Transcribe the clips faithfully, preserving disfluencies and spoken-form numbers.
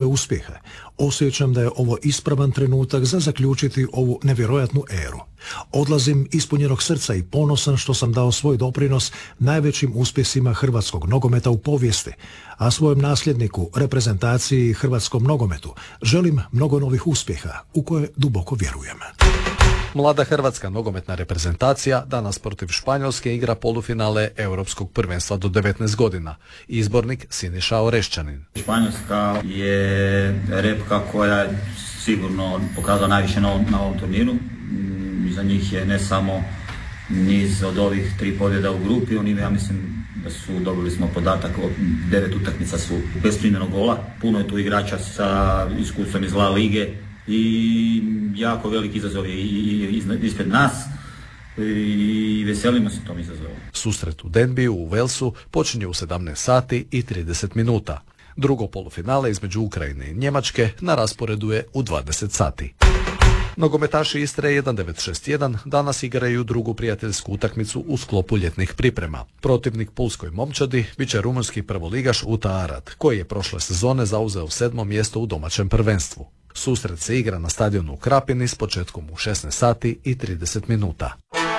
uspjehe, osjećam da je ovo ispravan trenutak za zaključiti ovu nevjerojatnu eru. Odlazim ispunjenog srca i ponosan što sam dao svoj doprinos najvećim uspjesima hrvatskog nogometa u povijesti, a svojem nasljedniku, reprezentaciji i hrvatskom nogometu želim mnogo novih uspjeha u koje duboko vjerujem. Mlada hrvatska nogometna reprezentacija danas protiv Španjolske igra polufinale Europskog prvenstva do devetnaest godina. Izbornik Siniša Orešćanin. Španjolska je repka koja je sigurno pokazala najviše na ovom, na ovom turniru. Za njih je ne samo niz od ovih tri pobjeda u grupi, oni ja mislim da su, dobili smo podatak od devet utakmica su bez primljenog gola. Puno je tu igrača sa iskustvom iz La Lige i jako veliki izazov je ispred nas i veselimo se tom izazovu. Susret u Denbiju u Velsu počinje u sedamnaest sati i trideset minuta. Drugo polufinale između Ukrajine i Njemačke na rasporedu je u dvadeset sati. Nogometaši Istre jedan devet šest jedan danas igraju drugu prijateljsku utakmicu u sklopu ljetnih priprema. Protivnik pulskoj momčadi bit će rumunjski prvoligaš Uta Arad, koji je prošle sezone zauzeo sedmo mjesto u domaćem prvenstvu. Susret se igra na stadionu u Krapini s početkom u šesnaest sati i trideset minuta.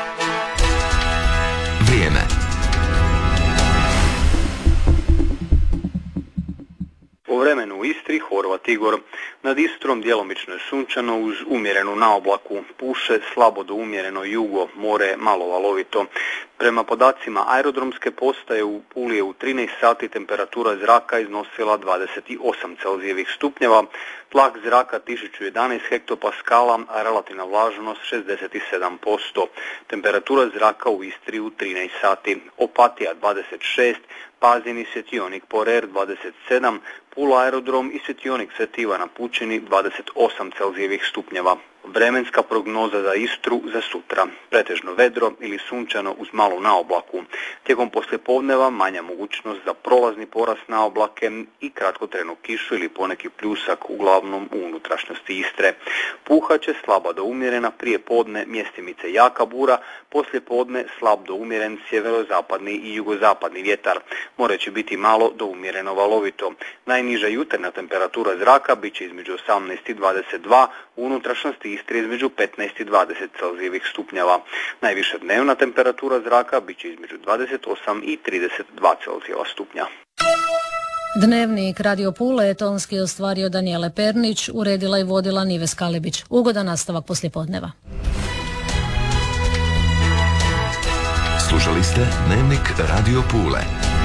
Vrijeme. Po vremenu u Istri, Horvat Igor. Nad Istrom djelomično je sunčano uz umjerenu naoblaku. Puše slabo do umjereno jugo, more malo valovito. Prema podacima aerodromske postaje u Puli je u trinaest sati temperatura zraka iznosila dvadeset osam Celzijevih stupnjeva, tlak zraka tisuću jedanaest hektopaskala, a relativna vlažnost šezdeset sedam posto. Temperatura zraka u Istri u trinaest sati. Opatija dvadeset šest, Pazin i Svjetionik Porer dvadeset sedam, Pula aerodrom i Svjetionik Sveti Ivan na Pučini dvadeset osam Celzijevih stupnjeva. Vremenska prognoza za Istru za sutra. Pretežno vedro ili sunčano uz malu naoblaku. Tijekom poslijepodneva manja mogućnost za prolazni porast naoblake i kratkotrajnu kišu ili poneki pljusak uglavnom u unutrašnjosti Istre. Puhaće slaba do umjerena prije podne mjestimice jaka bura, poslijepodne slab do umjeren sjeverozapadni i jugozapadni vjetar. More će biti malo do umjereno valovito. Najniža jutarnja temperatura zraka bit će između osamnaest i dvadeset dva, u unutrašnjosti Istre između petnaest i dvadeset Celzijevih stupnjeva. Najviša dnevna temperatura zraka bit će između dvadeset osam i trideset dva Celzijeva stupnja. Dnevnik Radio Pule tonski je ostvario Danijela Pernić, uredila i vodila Nives Kalibić. Ugodan nastavak poslijepodneva. Slušali ste Dnevnik Radio Pule.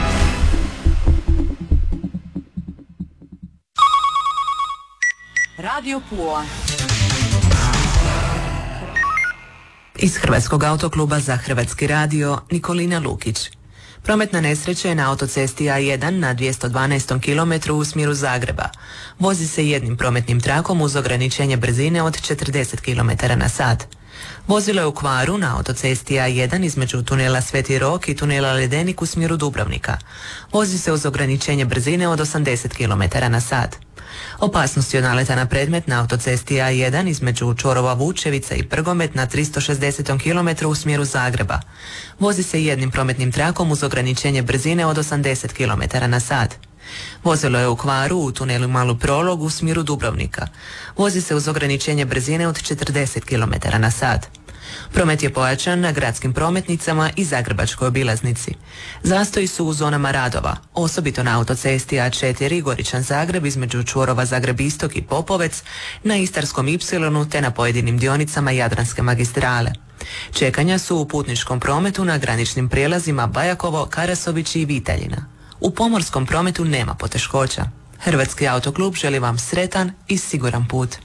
Radio Pula. Iz Hrvatskog autokluba za Hrvatski radio Nikolina Lukić. Prometna nesreća je na autocesti A jedan na dvjesto dvanaestom kilometru u smjeru Zagreba. Vozi se jednim prometnim trakom uz ograničenje brzine od četrdeset kilometara na sat. Vozilo je u kvaru na autocesti A jedan između tunela Sveti Rok i tunela Ledenik u smjeru Dubrovnika. Vozi se uz ograničenje brzine od osamdeset kilometara na sat. Opasnosti od naleta na predmet na autocesti A jedan između čvorova Vučevica i Prgomet na tristo šezdesetom kilometru u smjeru Zagreba. Vozi se jednim prometnim trakom uz ograničenje brzine od osamdeset kilometara na sat. Vozilo je u kvaru u tunelu Malu Prolog u smjeru Dubrovnika. Vozi se uz ograničenje brzine od četrdeset kilometara na sat. Promet je pojačan na gradskim prometnicama i Zagrebačkoj obilaznici. Zastoji su u zonama radova, osobito na autocesti A četiri Goričan Zagreb između čvorova Zagreb Istok i Popovec, na Istarskom Ipsilonu te na pojedinim dionicama Jadranske magistrale. Čekanja su u putničkom prometu na graničnim prijelazima Bajakovo, Karasović i Vitaljina. U pomorskom prometu nema poteškoća. Hrvatski autoklub želi vam sretan i siguran put.